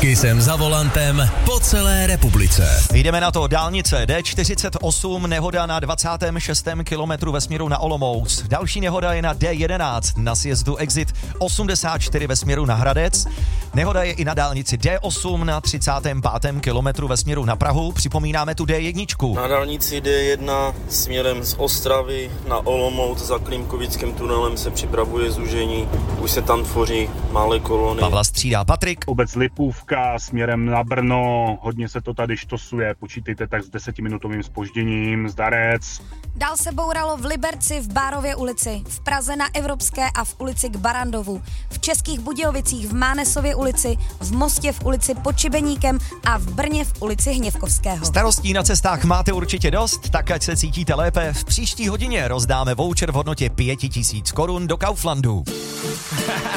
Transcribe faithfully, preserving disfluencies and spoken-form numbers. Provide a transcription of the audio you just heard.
Kisem za volantem po celé republice. Jdeme na to. Dálnice D čtyřicet osm, nehoda na dvacátém šestém kilometru ve směru na Olomouc. Další nehoda je na D jedenáct na sjezdu Exit osmdesát čtyři ve směru na Hradec. Nehoda je i na dálnici D osm na třicátém pátém kilometru ve směru na Prahu. Připomínáme tu D jedna. Na dálnici D jedna směrem z Ostravy na Olomouc za Klimkovickým tunelem se připravuje zúžení. Už se tam tvoří malé kolony. Pavla střídá Patrik. Obec Lipůvka směrem na Brno, hodně se to tady štosuje, počítejte tak s desetiminutovým zpožděním, zdarec. Dál se bouralo v Liberci, v Bárově ulici, v Praze na Evropské a v ulici k Barandovu, v Českých Budějovicích v Mánesově ulici, v Mostě v ulici pod Šibeníkem a v Brně v ulici Hněvkovského. Starostí na cestách máte určitě dost, tak ať se cítíte lépe. V příští hodině rozdáme voucher v hodnotě pět tisíc korun do Kauflandu.